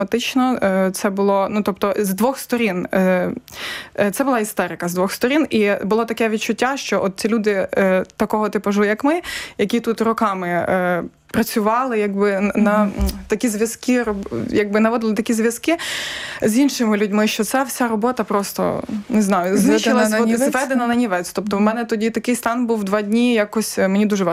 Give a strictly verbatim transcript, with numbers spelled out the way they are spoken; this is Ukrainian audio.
Автоматично це було, ну тобто, з двох сторін. Це була істерика з двох сторін, і було таке відчуття, що от ці люди такого типажу, як ми, які тут роками працювали, якби mm-hmm. на такі зв'язки, якби наводили такі зв'язки з іншими людьми, що ця вся робота просто, не знаю, знищилась, зведена на нівець. Тобто в мене тоді такий стан був два дні, якось мені дуже важко.